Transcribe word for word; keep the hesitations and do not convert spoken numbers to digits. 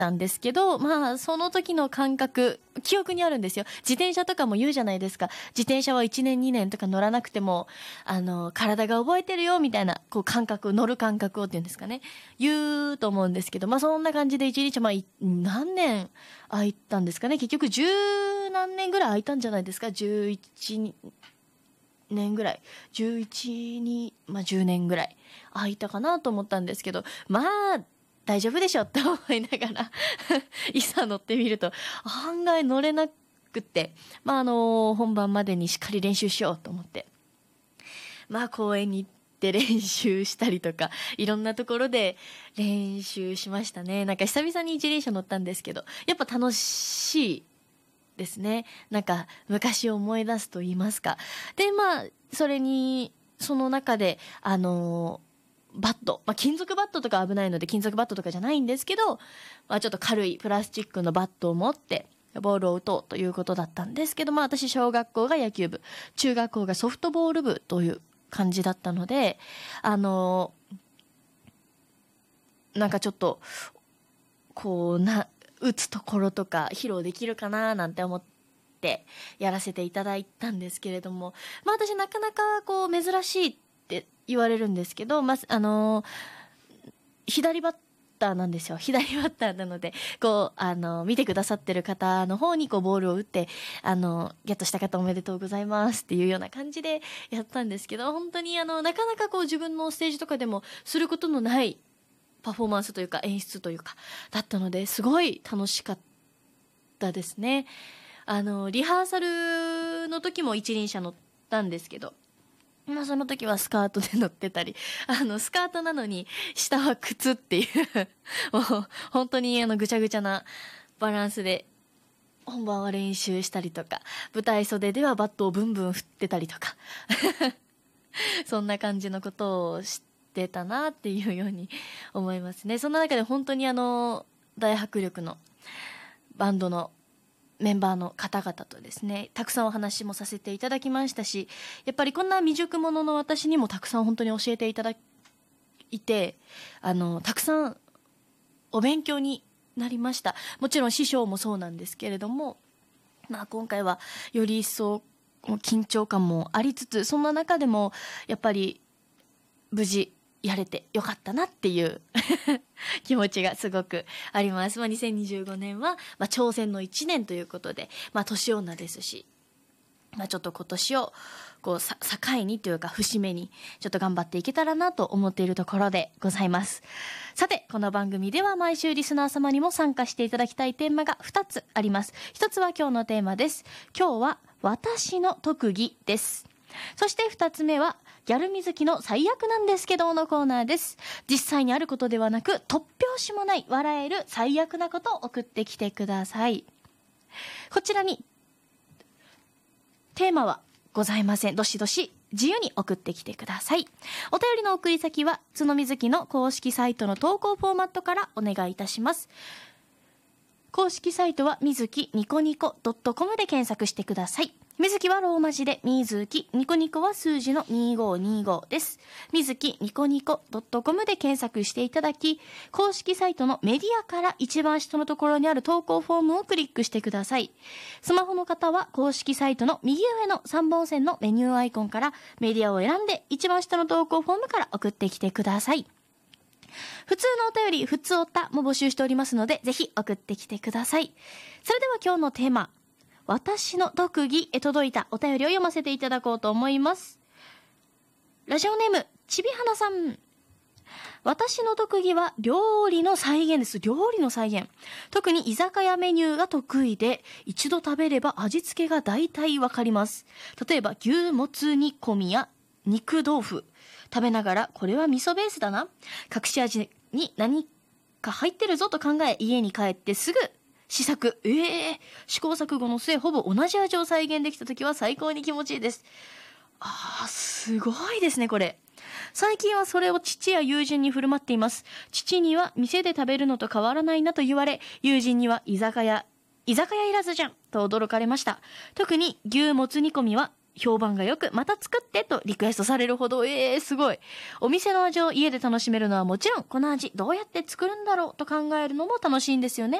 たんですけど、まあその時の感覚記憶にあるんですよ。自転車とかも言うじゃないですか。自転車はいちねんにねんとか乗らなくてもあの体が覚えてるよみたいな、こう感覚、乗る感覚をっていうんですかね、言うと思うんですけど、まあそんな感じで一日、まあ何年空いたんですかね。結局十何年ぐらい空いたんじゃないですか。じゅういちねんぐらい、じゅういちに、まあじゅうねんぐらい空いたかなと思ったんですけど、まあ大丈夫でしょって思いながらいざ乗ってみると案外乗れなくって、まああの本番までにしっかり練習しようと思って、まあ公園に行って練習したりとか、いろんなところで練習しましたね。なんか久々に一輪車乗ったんですけど、やっぱ楽しいですね。なんか昔を思い出すと言いますか。でまあそれにその中であのバット、まあ、金属バットとか危ないので金属バットとかじゃないんですけど、まあ、ちょっと軽いプラスチックのバットを持ってボールを打とうということだったんですけど、まあ私小学校が野球部、中学校がソフトボール部という感じだったので、あのなんかちょっとこうな打つところとか披露できるかななんて思ってやらせていただいたんですけれども、まあ私なかなかこう珍しいって言われるんですけど、まあ、あのー、左バッターなんですよ。左バッターなので、こう、あのー、見てくださってる方の方にこうボールを打って、あのー、ゲットした方おめでとうございますっていうような感じでやったんですけど、本当にあの、なかなかこう自分のステージとかでもすることのないパフォーマンスというか演出というか、だったので、すごい楽しかったですね。あの、リハーサルの時も一輪車乗ったんですけど、まあその時はスカートで乗ってたり、あのスカートなのに下は靴っていうもう本当にあのぐちゃぐちゃなバランスで本番は練習したりとか、舞台袖ではバットをブンブン振ってたりとかそんな感じのことをしてたなっていうように思いますね。そんな中で本当にあの大迫力のバンドのメンバーの方々とですね、たくさんお話もさせていただきましたし、やっぱりこんな未熟者の私にもたくさん本当に教えていただいて、あのたくさんお勉強になりました。もちろん師匠もそうなんですけれども、まあ今回はより一層緊張感もありつつ、そんな中でもやっぱり無事やれてよかったなっていう気持ちがすごくあります。まあ、にせんにじゅうごねんは、まあ、挑戦のいちねんということで、まあ、年女ですし、まあ、ちょっと今年をこうさ境にというか節目にちょっと頑張っていけたらなと思っているところでございます。さて、この番組では毎週リスナー様にも参加していただきたいテーマがふたつあります。ひとつは今日のテーマです。今日は私の特技です。そしてふたつめはギャル水木の最悪なんですけどのコーナーです。実際にあることではなく突拍子もない笑える最悪なことを送ってきてください。こちらにテーマはございません。どしどし自由に送ってきてください。お便りの送り先は角水木の公式サイトの投稿フォーマットからお願いいたします。公式サイトはみずきニコニコ .com で検索してください。みずきはローマ字でみずき、ニコニコは数字のにせんにじゅうごです。みずきニコニコ .com で検索していただき、公式サイトのメディアから一番下のところにある投稿フォームをクリックしてください。スマホの方は公式サイトの右上のさんぼん線のメニューアイコンからメディアを選んで一番下の投稿フォームから送ってきてください。普通のお便り、普通おたも募集しておりますので、ぜひ送ってきてください。それでは今日のテーマ、私の特技へ届いたお便りを読ませていただこうと思います。ラジオネーム、ちびはなさん。私の特技は料理の再現です。料理の再現。特に居酒屋メニューが得意で、一度食べれば味付けが大体わかります。例えば、牛もつ煮込みや肉豆腐。食べながら、これは味噌ベースだな。隠し味に何か入ってるぞと考え、家に帰ってすぐ試作。ええー、試行錯誤の末、ほぼ同じ味を再現できた時は最高に気持ちいいです。あー、すごいですね、これ。最近はそれを父や友人に振る舞っています。父には店で食べるのと変わらないなと言われ、友人には居酒屋、居酒屋いらずじゃんと驚かれました。特に牛もつ煮込みは評判がよく、また作ってとリクエストされるほど、えー、すごい。お店の味を家で楽しめるのはもちろん、この味どうやって作るんだろうと考えるのも楽しいんですよね。